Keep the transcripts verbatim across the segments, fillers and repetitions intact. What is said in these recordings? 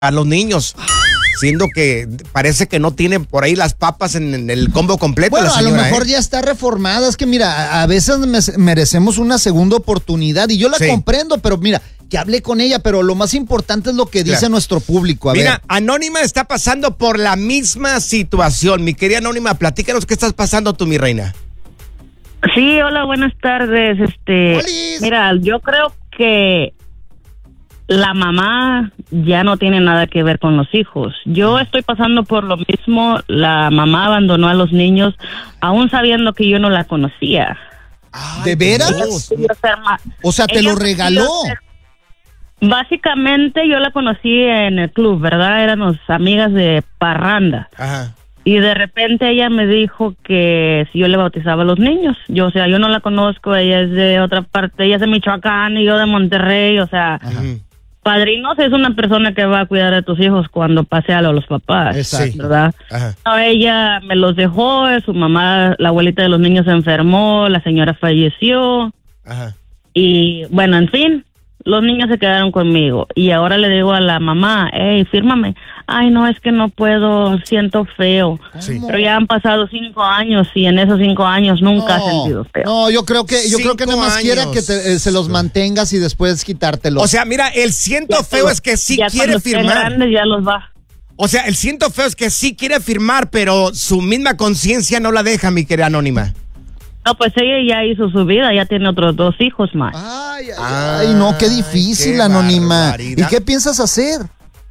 a los niños. Siendo que parece que no tiene por ahí las papas en, en el combo completo. Bueno, la señora, a lo mejor ¿eh? ya está reformada. Es que mira, a, a veces me- merecemos una segunda oportunidad y yo la Sí. comprendo, pero mira, que hable con ella, pero lo más importante es lo que dice Claro. nuestro público. A Mira, ver. Anónima está pasando por la misma situación. Mi querida Anónima, platícanos qué estás pasando tú, mi reina. Sí, hola, buenas tardes. Este, ¡Olis! mira, yo creo que la mamá ya no tiene nada que ver con los hijos. Yo estoy pasando por lo mismo. La mamá abandonó a los niños, aún sabiendo que yo no la conocía. ¿De veras? Ella decidió ser ma- O sea, te ella lo regaló. decidió ser- Básicamente yo la conocí en el club, ¿verdad? Éramos amigas de parranda. Ajá. Y de repente ella me dijo que si yo le bautizaba a los niños. Yo, o sea, yo no la conozco, ella es de otra parte, ella es de Michoacán y yo de Monterrey, o sea, Ujú. padrinos es una persona que va a cuidar de tus hijos cuando pase a los papás, Exacto. ¿verdad? Ajá. No, ella me los dejó, su mamá, la abuelita de los niños se enfermó, la señora falleció Ajá. y bueno, en fin, los niños se quedaron conmigo y ahora le digo a la mamá, hey, fírmame. Ay, no, es que no puedo, siento feo. Sí. Pero ya han pasado cinco años y en esos cinco años nunca has sentido feo. No, yo creo que yo creo que Cinco nada más quiera años. que te- eh, se los mantengas y después quitártelos. O sea, mira, el siento Ya feo cuando- es que sí ya quiere cuando estén firmar. grandes ya los va. O sea, el siento feo es que sí quiere firmar, pero su misma conciencia no la deja, mi querida Anónima. No, pues ella ya hizo su vida, ya tiene otros dos hijos más. Ay, ay, Ay, ay, no, qué difícil, qué Anónima. barbaridad. ¿Y qué piensas hacer?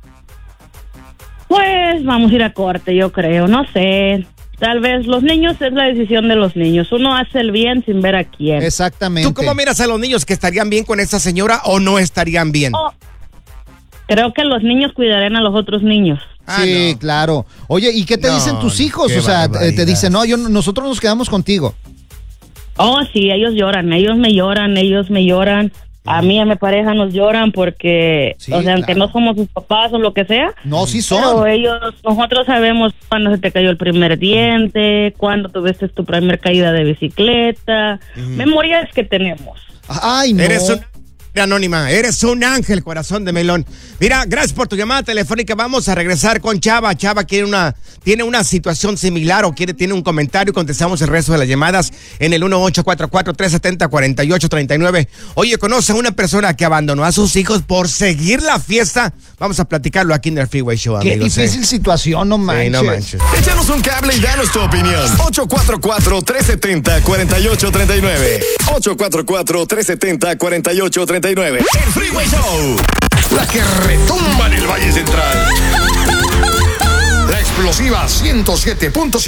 Pues vamos a ir a corte, yo creo, no sé. Tal vez los niños es la decisión de los niños. Uno hace el bien sin ver a quién. Exactamente. ¿Tú cómo miras a los niños que estarían bien con esa señora o no estarían bien? Oh, creo que los niños cuidarán a los otros niños. Ah, Sí, no. claro. Oye, ¿y qué te No, dicen tus hijos? qué O sea, te, te barbaridad. dicen, no, yo, nosotros nos quedamos contigo. Oh, sí, ellos lloran, ellos me lloran, ellos me lloran. A mí y a mi pareja nos lloran porque, Sí, o sea, aunque claro. no somos sus papás o lo que sea, No, sí pero son. ellos, nosotros sabemos cuándo se te cayó el primer diente, cuándo tuviste tu primer caída de bicicleta, memorias que tenemos. Ay, no. Eres un Anónima, eres un ángel, corazón de melón. Mira, gracias por tu llamada telefónica. Vamos a regresar con Chava. Chava quiere una, tiene una situación similar o quiere, tiene un comentario. Contestamos el resto de las llamadas en el uno ocho cuatro cuatro, tres siete cero, cuatro ocho tres nueve. Oye, conoce a una persona que abandonó a sus hijos por seguir la fiesta. Vamos a platicarlo aquí en el Freeway Show, Qué amigos. difícil eh. situación, no manches. Sí, no manches. Échanos un cable y danos tu opinión. ocho cuatro cuatro, tres siete cero, cuatro ocho tres nueve. ocho cuatro cuatro, tres siete cero, cuatro ocho tres nueve. El Freeway Show. La que retumba en el Valle Central. La explosiva ciento siete punto siete.